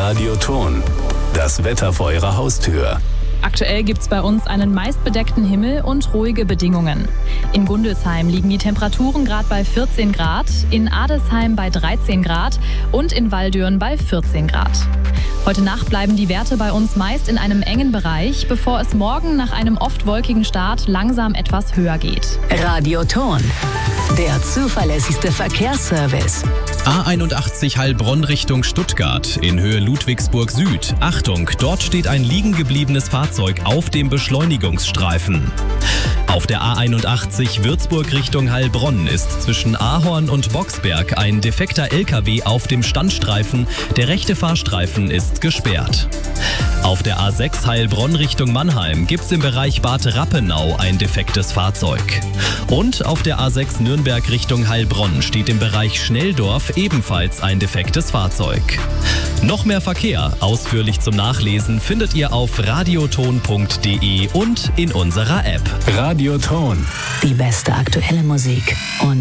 Radioton. Das Wetter vor Ihrer Haustür. Aktuell gibt es bei uns einen meist bedeckten Himmel und ruhige Bedingungen. In Gundelsheim liegen die Temperaturen gerade bei 14 Grad, in Adelsheim bei 13 Grad und in Waldürn bei 14 Grad. Heute Nacht bleiben die Werte bei uns meist in einem engen Bereich, bevor es morgen nach einem oft wolkigen Start langsam etwas höher geht. Radioton, der zuverlässigste Verkehrsservice. A81 Heilbronn Richtung Stuttgart in Höhe Ludwigsburg Süd. Achtung, dort steht ein liegen gebliebenes Fahrzeug auf dem Beschleunigungsstreifen. Auf der A81 Würzburg Richtung Heilbronn ist zwischen Ahorn und Boxberg ein defekter LKW auf dem Standstreifen. Der rechte Fahrstreifen ist gesperrt. Auf der A6 Heilbronn Richtung Mannheim gibt's im Bereich Bad Rappenau ein defektes Fahrzeug. Und auf der A6 Nürnberg Richtung Heilbronn steht im Bereich Schnelldorf ebenfalls ein defektes Fahrzeug. Noch mehr Verkehr, ausführlich zum Nachlesen, findet ihr auf radioton.de und in unserer App. Radioton. Die beste aktuelle Musik und